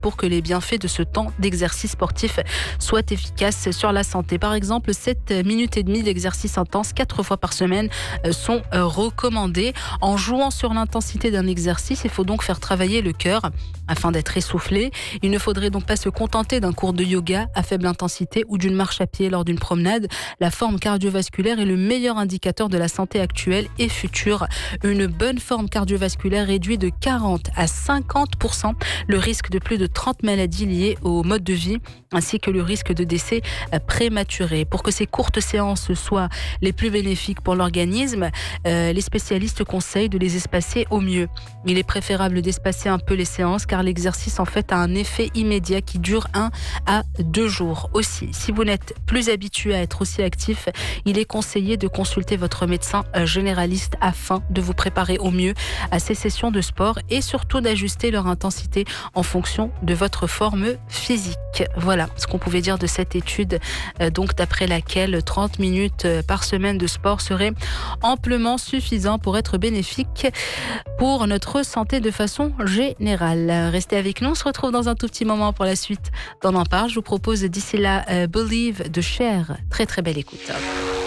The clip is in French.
pour que les bienfaits de ce temps d'exercice sportif soient efficaces sur la santé. Par exemple, 7 minutes et demie d'exercice intense 4 fois par semaine sont recommandées. En jouant sur l'intensité d'un exercice, il faut donc faire travailler le cœur afin d'être essoufflé. Il ne faudrait donc pas se contenter d'un cours de yoga à faible intensité ou d'une marche à pied lors d'une promenade. La forme cardiovasculaire est le meilleur indicateur de la santé actuelle et future. Une bonne forme cardiovasculaire réduit de 40 à 50% le risque de plus de 30 maladies liées au mode de vie ainsi que le risque de décès prématuré. Pour que ces courtes séances soient les plus bénéfiques pour l'organisme, les spécialistes conseillent de les espacer au mieux. Il est préférable d'espacer un peu les séances car l'exercice en fait a un effet immédiat qui dure 1 à 2 jours. Aussi, si vous n'êtes plus habitué à être aussi actif, il est conseillé de consulter votre médecin généraliste afin de vous préparer au mieux à ces sessions de sport et surtout d'ajuster leur intensité en fonction de votre forme physique. Voilà ce qu'on pouvait dire de cette étude, donc d'après laquelle 30 minutes par semaine de sport serait amplement suffisant pour être bénéfique pour notre santé de façon générale. Restez avec nous, on se retrouve dans un tout petit moment pour la suite d'On en parle. Je vous propose d'ici là Believe de Cher. Très très belle écoute.